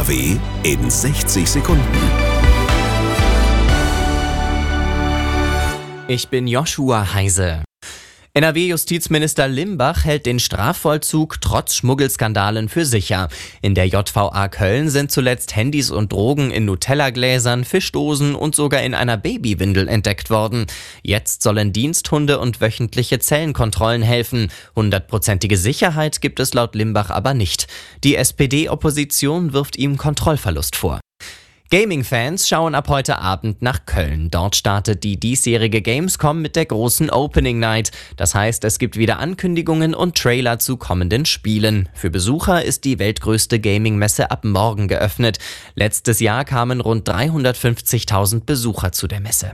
NRW in 60 Sekunden. Ich bin Joshua Heise. NRW-Justizminister Limbach hält den Strafvollzug trotz Schmuggelskandalen für sicher. In der JVA Köln sind zuletzt Handys und Drogen in Nutella-Gläsern, Fischdosen und sogar in einer Babywindel entdeckt worden. Jetzt sollen Diensthunde und wöchentliche Zellenkontrollen helfen. 100%ige Sicherheit gibt es laut Limbach aber nicht. Die SPD-Opposition wirft ihm Kontrollverlust vor. Gaming-Fans schauen ab heute Abend nach Köln. Dort startet die diesjährige Gamescom mit der großen Opening Night. Das heißt, es gibt wieder Ankündigungen und Trailer zu kommenden Spielen. Für Besucher ist die weltgrößte Gaming-Messe ab morgen geöffnet. Letztes Jahr kamen rund 350.000 Besucher zu der Messe.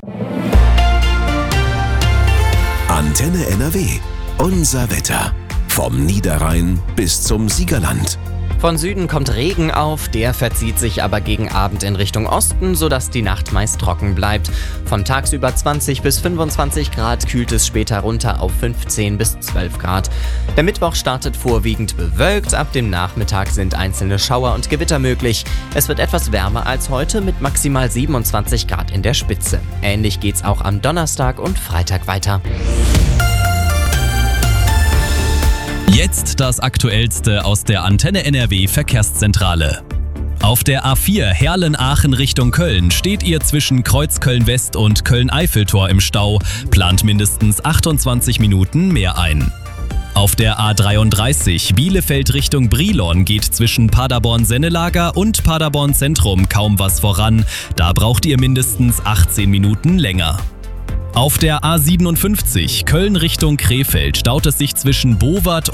Antenne NRW. Unser Wetter. Vom Niederrhein bis zum Siegerland. Von Süden kommt Regen auf, der verzieht sich aber gegen Abend in Richtung Osten, sodass die Nacht meist trocken bleibt. Von tagsüber 20 bis 25 Grad kühlt es später runter auf 15 bis 12 Grad. Der Mittwoch startet vorwiegend bewölkt, ab dem Nachmittag sind einzelne Schauer und Gewitter möglich. Es wird etwas wärmer als heute mit maximal 27 Grad in der Spitze. Ähnlich geht's auch am Donnerstag und Freitag weiter. Jetzt das Aktuellste aus der Antenne NRW Verkehrszentrale. Auf der A4 Herlen-Aachen Richtung Köln steht ihr zwischen Kreuzköln-West und Köln-Eiffeltor im Stau, plant mindestens 28 Minuten mehr ein. Auf der A33 Bielefeld Richtung Brilon geht zwischen Paderborn-Sennelager und Paderborn-Zentrum kaum was voran, da braucht ihr mindestens 18 Minuten länger. Auf der A57 Köln Richtung Krefeld staut es sich zwischen Bowart